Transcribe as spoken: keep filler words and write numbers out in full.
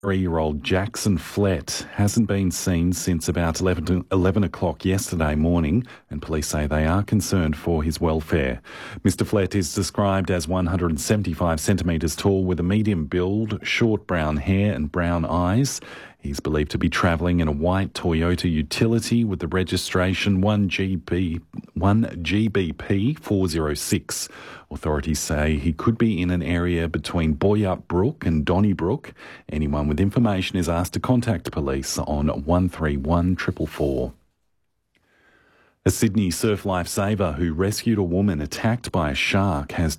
Three-year-old Jackson Flett hasn't been seen since about eleven, eleven o'clock yesterday morning, and police say they are concerned for his welfare. Mister Flett is described as one hundred seventy-five centimetres tall with a medium build, short brown hair and brown eyes. He's believed to be travelling in a white Toyota utility with the registration one G B P four oh six. Authorities say he could be in an area between Boyup Brook and Donnybrook. Anyone with information is asked to contact police on one three one four four four. A Sydney surf lifesaver who rescued a woman attacked by a shark has